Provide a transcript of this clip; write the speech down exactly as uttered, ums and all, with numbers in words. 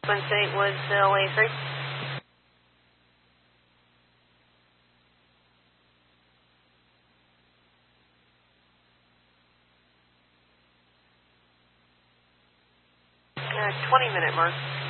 Saint Woods, L A three. Uh, twenty minute mark.